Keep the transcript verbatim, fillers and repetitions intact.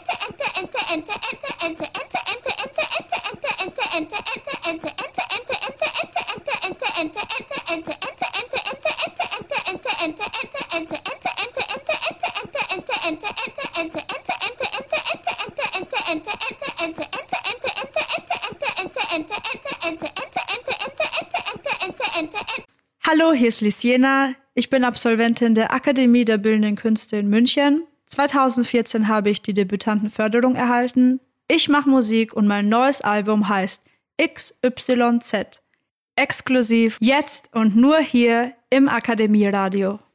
Hallo, hier ist Lisiena. Ich bin Absolventin der Akademie der Bildenden Künste in München. zweitausendvierzehn habe ich die Debütantenförderung erhalten. Ich mache Musik und mein neues Album heißt X Y Z. Exklusiv jetzt und nur hier im Akademieradio.